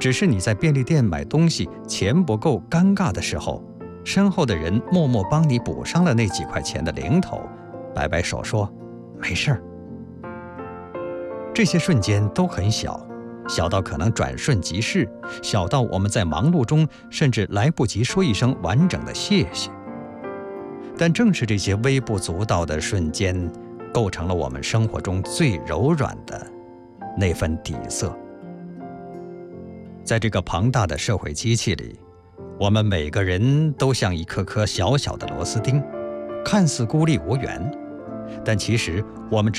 只是你在便利店买东西钱不够尴尬的时候，身后的人默默帮你补上了那几块钱的零头，摆摆手说没事儿。这些瞬间都很小，小到可能转瞬即逝，小到我们在忙碌中甚至来不及说一声完整的谢谢。但正是这些微不足道的瞬间，构成了我们生活中最柔软的那份底色。在这个庞大的社会机器里，我们每个人都像一颗颗小小的螺丝钉，看似孤立无援，但其实我们